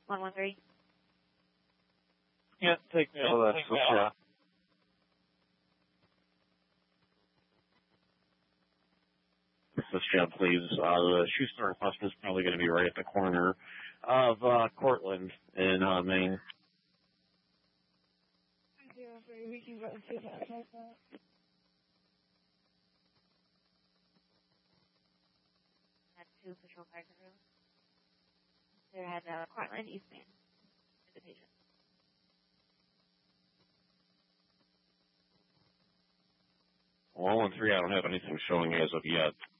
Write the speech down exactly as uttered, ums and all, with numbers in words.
one one three. Yeah, take me out of that. Yeah. This job, please. Uh, the Schuster and Huston is probably going to be right at the corner of uh, Cortland in uh, Maine. We can go and see that. That's two patrol cars in room. They're at uh, Cortland, East Maine. Division. one one three, I don't have anything showing as of yet.